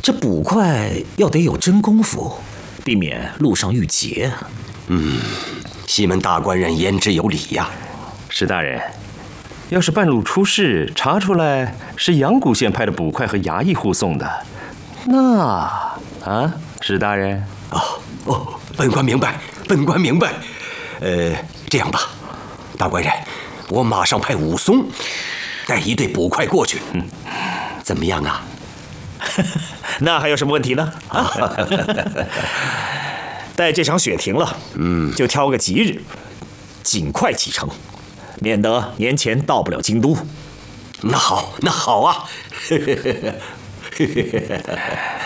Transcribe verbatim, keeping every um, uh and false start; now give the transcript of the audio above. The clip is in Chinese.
这捕快要得有真功夫，避免路上遇劫。 嗯，西门大官人言之有理呀。 石大人，要是半路出事，查出来是阳谷县派的捕快和衙役护送的，那啊，石大人。 哦哦，本官明白，本官明白。呃，这样吧，大官人，我马上派武松带一队捕快过去，嗯，怎么样啊？ 那还有什么问题呢？啊，待这场雪停了，嗯，就挑个吉日，尽快启程，免得年前到不了京都。 那好，那好啊。